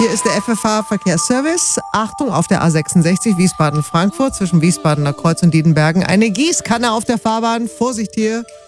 Hier ist der FFH-Verkehrsservice. Achtung, auf der A66 Wiesbaden-Frankfurt zwischen Wiesbadener Kreuz und Diedenbergen. Eine Gießkanne auf der Fahrbahn. Vorsicht hier.